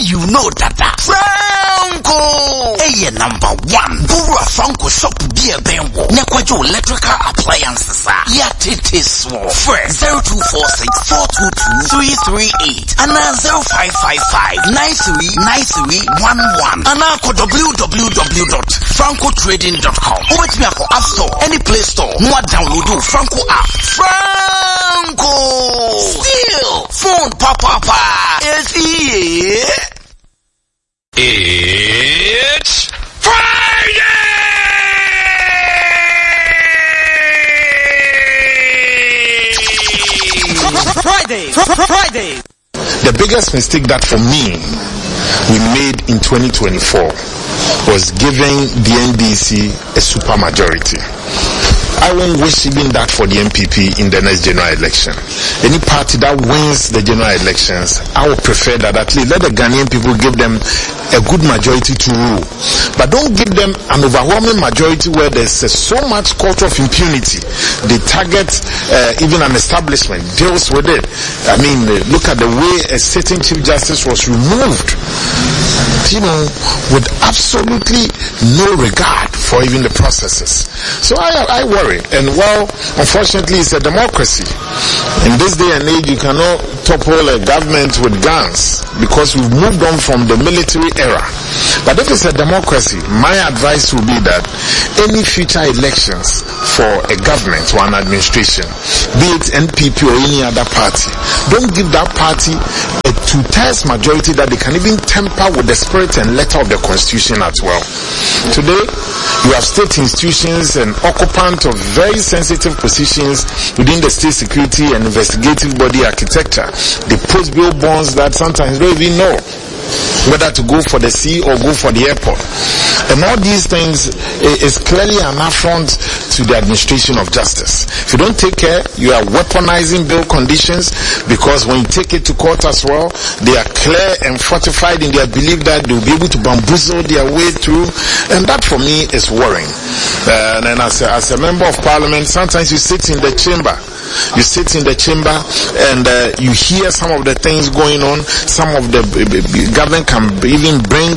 you know that Franco hey number 1 Guru Franco shop beer benwo nekwajo electrical appliances ya titis first 0246 422 338 and 0555 939311 and ako www.francotrading.com wait me ako app store any play store no download Franco app. Franco still phone papa is here. It's Friday! Friday. The biggest mistake that for me we made in 2024 was giving the NDC a super majority. I won't wish even that for the MPP in the next general election. Any party that wins the general elections, I would prefer that at least let the Ghanaian people give them a good majority to rule. But don't give them an overwhelming majority where there's so much culture of impunity. They target even an establishment, deals with it. I mean, look at the way a sitting Chief Justice was removed, you know, with absolutely no regard for even the processes. So I worry. And well, unfortunately, it's a democracy. In this day and age, you cannot topple a government with guns because we've moved on from the military era. But if it's a democracy, my advice will be that any future elections for a government or an administration, be it NPP or any other party, don't give that party a 2/3 majority that they can even temper with the spirit and letter of the Constitution as well. Today, you have state institutions and occupants of very sensitive positions within the state security and investigative body architecture. They post bill bonds that sometimes don't even know whether to go for the sea or go for the airport. And all these things is clearly an affront to the administration of justice. If you don't take care, you are weaponizing bill conditions, because when you take it to court as well, they are clear and fortified in their belief that they will be able to bamboozle their way through. And that for me is worrying. And as a member of parliament, sometimes you sit in the chamber. You sit in the chamber and you hear some of the things going on. Some of the government can even bring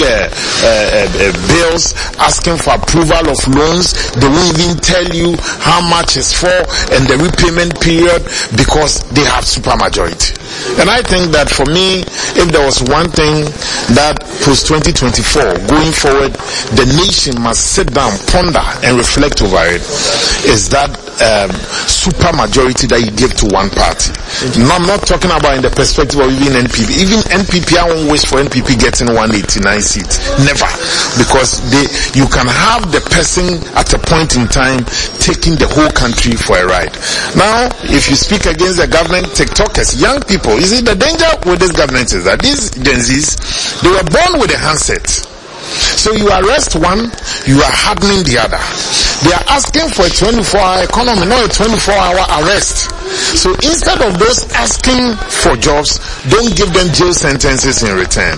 bills asking for approval of loans. They won't even tell you how much it's for and the repayment period because they have supermajority. And I think that for me, if there was one thing that post 2024 going forward, the nation must sit down, ponder and reflect over it, is that super majority that you give to one party. No, I'm not talking about in the perspective of even NPP. Even NPP, I won't wish for NPP getting 189 seats. Never. Because you can have the person at a point in time taking the whole country for a ride. Now, if you speak against the government, TikTokers, young people, you see the danger with this government is that these Gen Zs, they were born with a handset. So you arrest one, you are hardening the other. They are asking for a 24-hour economy, not a 24-hour arrest. So instead of those asking for jobs, don't give them jail sentences in return.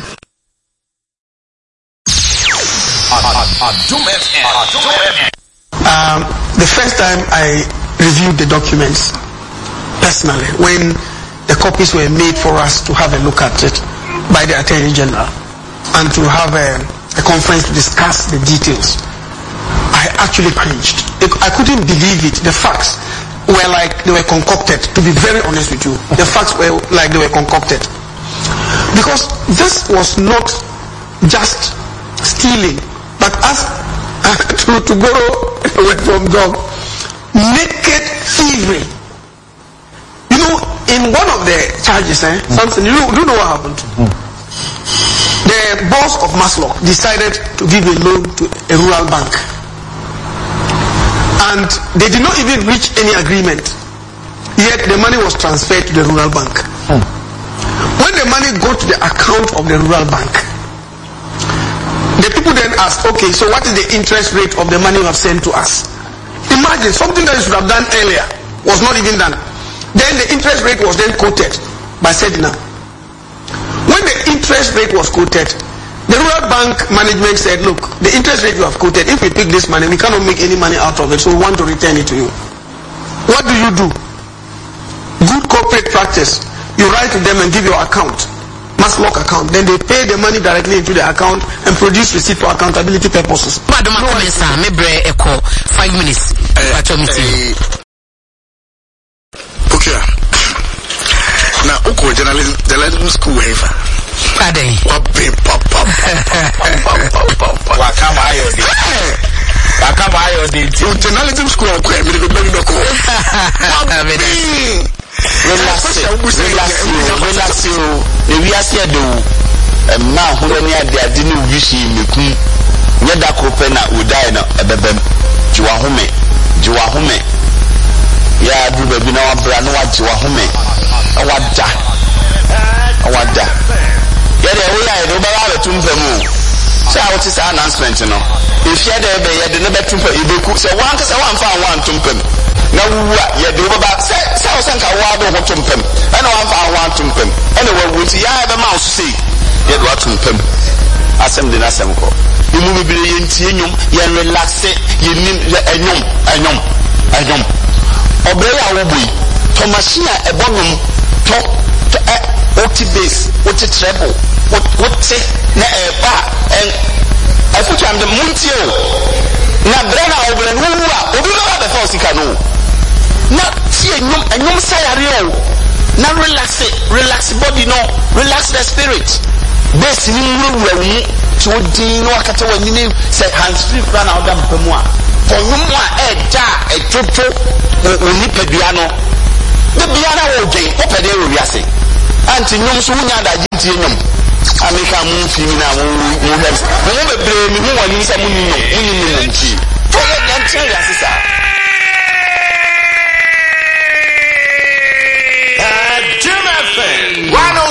The first time I reviewed the documents personally, when the copies were made for us to have a look at it by the Attorney General and to have a conference to discuss the details, I actually cringed. I couldn't believe it. The facts were like they were concocted, to be very honest with you. The facts were like they were concocted. Because this was not just stealing, but as to borrow a word from Dog, naked thievery. You know, in one of the charges, something, you know what happened? The boss of Maslow decided to give a loan to a rural bank. And they did not even reach any agreement. Yet the money was transferred to the rural bank. When the money got to the account of the rural bank, the people then asked, okay, so what is the interest rate of the money you have sent to us? Imagine, something that you should have done earlier was not even done. Then the interest rate was then quoted by Sedina. When the interest rate was quoted, the rural bank management said, look, the interest rate you have quoted, if we pick this money, we cannot make any money out of it, so we want to return it to you. What do? Good corporate practice. You write to them and give your account Maslock account. Then they pay the money directly into the account and produce receipt for accountability purposes. Madam, me bre echo 5 minutes. Okay. Now, Oko journalism school waiver. Pardon. Journalism school. Relax you. We are here do a man who didn't wish him. Yeda kopena udai na ebebem jiwa home ya du bebi na wabra no wajiwa home awada yede we ya do baba betumpem o say what is announcement no if you dey be yede no betumpem ibeku say wan ka say wan fa wan tumpem na wuwa yede baba say o sanka wa do hotumpem na wan fa wan tumpem ene wa wuti ya be ma so say yede wa tumpem asem de na asem ko imu bibire yentie enyum ye relax yenim enyum obere ya wobui to machine ebonum to oti base oti treble oti na eba en afutu am de muntie o na brana obere no wa obi no ba fa osika no na tie enyum sayare o na relax body no relax the spirit base ni nwuwu so din no akata wani ne say hands free plan na oda mpamu a onyum a eja etoto oni padua no de bia na wo dwen o pede wo wiase anti nyum so wunya da jinti nyum ameka mu fi mi na mu helps mo bebre mi mu wani se mu nyum nti to na ntia ya sisa Jim FM 106.9